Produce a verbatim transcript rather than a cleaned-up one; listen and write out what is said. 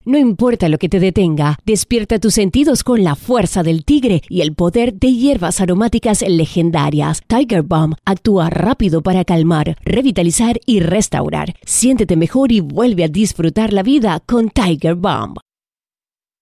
No importa lo que te detenga, despierta tus sentidos con la fuerza del tigre y el poder de hierbas aromáticas legendarias. Tiger Balm actúa rápido para calmar, revitalizar y restaurar. Siéntete mejor y vuelve a disfrutar la vida con Tiger Balm.